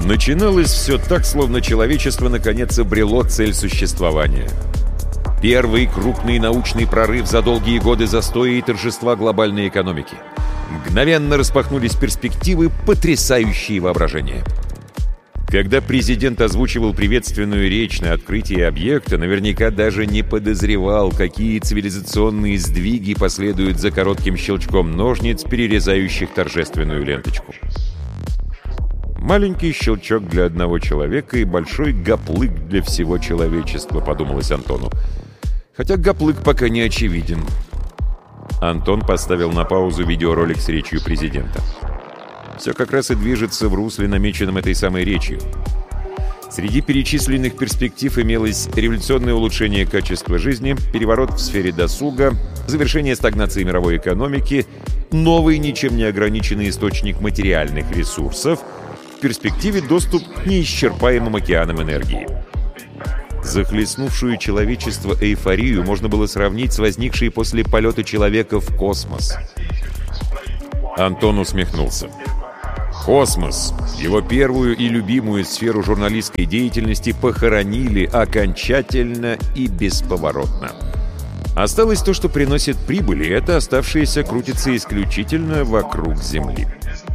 Начиналось все так, словно человечество наконец обрело цель существования. Первый крупный научный прорыв за долгие годы застоя и торжества глобальной экономики. Мгновенно распахнулись перспективы, потрясающие воображение. Когда президент озвучивал приветственную речь на открытии объекта, наверняка даже не подозревал, какие цивилизационные сдвиги последуют за коротким щелчком ножниц, перерезающих торжественную ленточку. «Маленький щелчок для одного человека и большой гаплык для всего человечества», — подумалось Антону. Хотя гаплык пока не очевиден. Антон поставил на паузу видеоролик с речью президента. Все как раз и движется в русле, намеченном этой самой речью. Среди перечисленных перспектив имелось революционное улучшение качества жизни, переворот в сфере досуга, завершение стагнации мировой экономики, новый ничем не ограниченный источник материальных ресурсов, в перспективе доступ к неисчерпаемым океанам энергии. Захлестнувшую человечество эйфорию можно было сравнить с возникшей после полета человека в космос. Антон усмехнулся. Космос, его первую и любимую сферу журналистской деятельности, похоронили окончательно и бесповоротно. Осталось то, что приносит прибыль, и это оставшееся крутится исключительно вокруг Земли.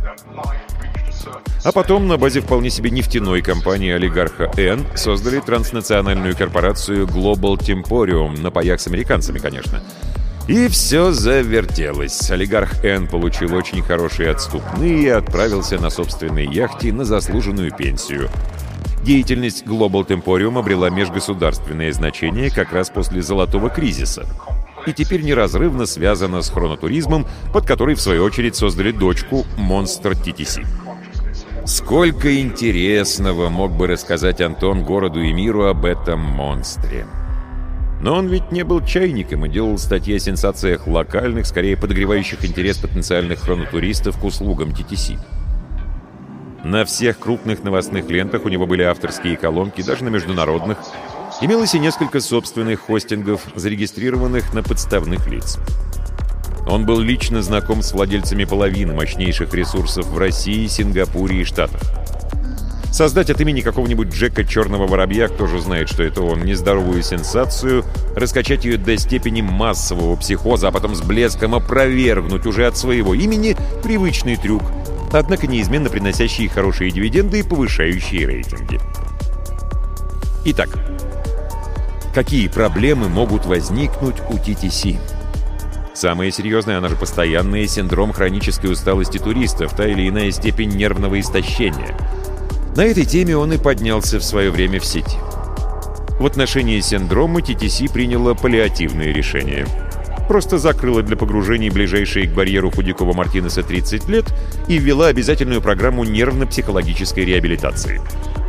А потом на базе вполне себе нефтяной компании олигарха Н создали транснациональную корпорацию Global Temporium, на паях с американцами, конечно. И все завертелось. Олигарх Н получил очень хорошие отступные и отправился на собственной яхте на заслуженную пенсию. Деятельность Global Temporium обрела межгосударственное значение как раз после золотого кризиса. И теперь неразрывно связана с хронотуризмом, под который, в свою очередь, создали дочку Monster TTC. Сколько интересного мог бы рассказать Антон городу и миру об этом монстре. Но он ведь не был чайником и делал статьи о сенсациях локальных, скорее подогревающих интерес потенциальных хронотуристов к услугам TTC. На всех крупных новостных лентах у него были авторские колонки, даже на международных. Имелось и несколько собственных хостингов, зарегистрированных на подставных лиц. Он был лично знаком с владельцами половины мощнейших ресурсов в России, Сингапуре и Штатах. Создать от имени какого-нибудь Джека Черного Воробья, кто же знает, что это он, нездоровую сенсацию, раскачать ее до степени массового психоза, а потом с блеском опровергнуть уже от своего имени — привычный трюк, однако неизменно приносящий хорошие дивиденды и повышающие рейтинги. Итак, какие проблемы могут возникнуть у TTC? Самое серьезное, она же постоянная, синдром хронической усталости туристов, та или иная степень нервного истощения. На этой теме он и поднялся в свое время в сети. В отношении синдрома TTC приняла паллиативное решение. Просто закрыла для погружений ближайшие к барьеру Худякова-Мартинеса 30 лет и ввела обязательную программу нервно-психологической реабилитации.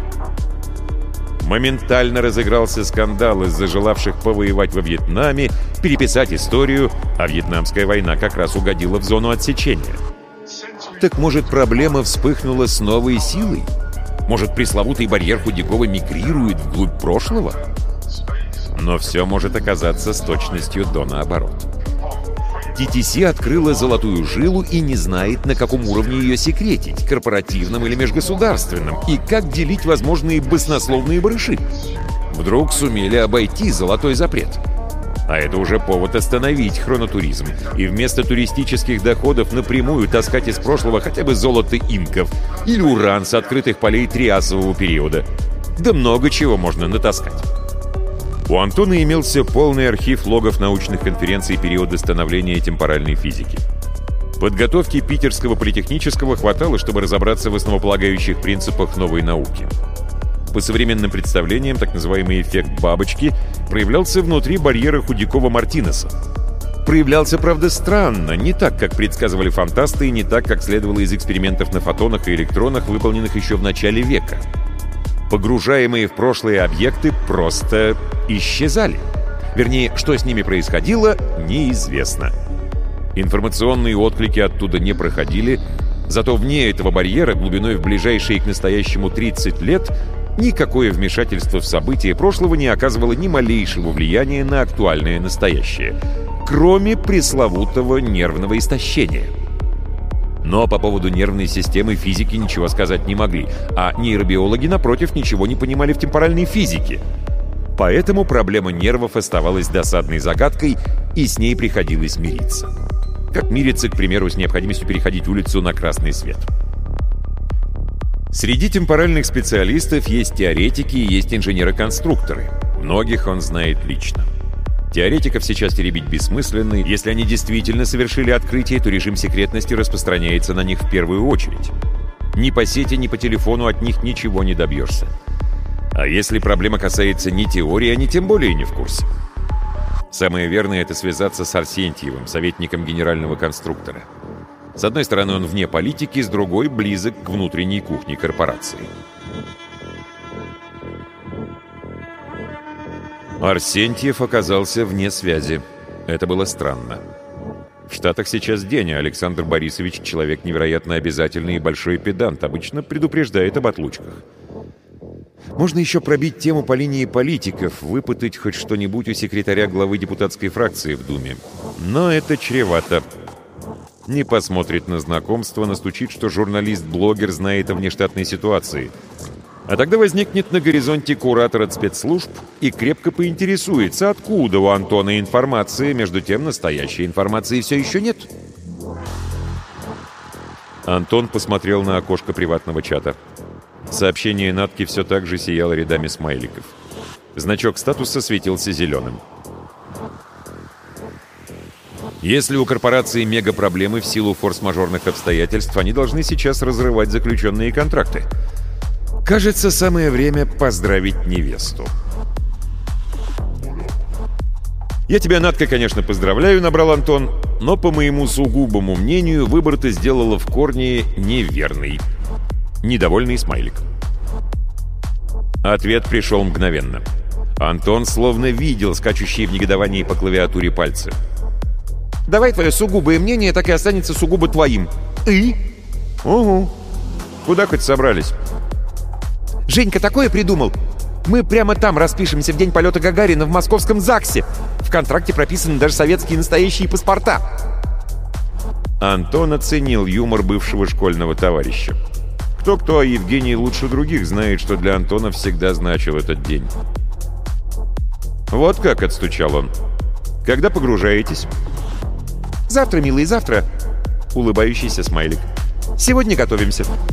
Моментально разыгрался скандал из-за желавших повоевать во Вьетнаме, переписать историю, а Вьетнамская война как раз угодила в зону отсечения. Так может, проблема вспыхнула с новой силой? Может, пресловутый барьер Худякова мигрирует вглубь прошлого? Но все может оказаться с точностью до наоборот. TTC открыла золотую жилу и не знает, на каком уровне ее секретить, корпоративном или межгосударственном, и как делить возможные баснословные барыши. Вдруг сумели обойти золотой запрет. А это уже повод остановить хронотуризм и вместо туристических доходов напрямую таскать из прошлого хотя бы золото инков или уран с открытых полей триасового периода. Да много чего можно натаскать. У Антона имелся полный архив логов научных конференций периода становления темпоральной физики. Подготовки Питерского политехнического хватало, чтобы разобраться в основополагающих принципах новой науки. По современным представлениям, так называемый эффект бабочки проявлялся внутри барьера Худякова-Мартинеса. Проявлялся, правда, странно, не так, как предсказывали фантасты, и не так, как следовало из экспериментов на фотонах и электронах, выполненных еще в начале века. Погружаемые в прошлые объекты просто исчезали. Вернее, что с ними происходило, неизвестно. Информационные отклики оттуда не проходили, зато вне этого барьера, глубиной в ближайшие к настоящему 30 лет, никакое вмешательство в события прошлого не оказывало ни малейшего влияния на актуальное настоящее, кроме пресловутого нервного истощения. Но по поводу нервной системы физики ничего сказать не могли, а нейробиологи, напротив, ничего не понимали в темпоральной физике. Поэтому проблема нервов оставалась досадной загадкой, и с ней приходилось мириться. Как мириться, к примеру, с необходимостью переходить улицу на красный свет. Среди темпоральных специалистов есть теоретики и есть инженеры-конструкторы. Многих он знает лично. Теоретиков сейчас теребить бессмысленно. Если они действительно совершили открытие, то режим секретности распространяется на них в первую очередь. Ни по сети, ни по телефону от них ничего не добьешься. А если проблема касается не теории, они тем более не в курсе. Самое верное — это связаться с Арсентьевым, советником генерального конструктора. С одной стороны, он вне политики, с другой — близок к внутренней кухне корпорации. Арсентьев оказался вне связи. Это было странно. В Штатах сейчас день, а Александр Борисович — человек невероятно обязательный и большой педант, обычно предупреждает об отлучках. Можно еще пробить тему по линии политиков, выпытать хоть что-нибудь у секретаря главы депутатской фракции в Думе. Но это чревато. Не посмотрит на знакомство, настучит, что журналист-блогер знает о внештатной ситуации. А тогда возникнет на горизонте куратор от спецслужб и крепко поинтересуется, откуда у Антона информация, между тем настоящей информации все еще нет. Антон посмотрел на окошко приватного чата. Сообщение Натки все так же сияло рядами смайликов. Значок статуса светился зеленым. Если у корпорации мега-проблемы в силу форс-мажорных обстоятельств, они должны сейчас разрывать заключенные контракты. Кажется, самое время поздравить невесту. «Я тебя, Натка, конечно, поздравляю», — набрал Антон, «но, по моему сугубому мнению, выбор ты сделала в корне неверный». Недовольный смайлик. Ответ пришел мгновенно. Антон словно видел скачущие в негодовании по клавиатуре пальцы. «Давай твое сугубое мнение так и останется сугубо твоим». «И?» «Угу. Куда хоть собрались?» «Женька такое придумал. Мы прямо там распишемся в день полета Гагарина в московском ЗАГСе. В контракте прописаны даже советские настоящие паспорта». Антон оценил юмор бывшего школьного товарища. Кто-кто, а Евгений лучше других знает, что для Антона всегда значил этот день. «Вот как», — отстучал он. «Когда погружаетесь?» «Завтра, милый, завтра», — улыбающийся смайлик. «Сегодня готовимся».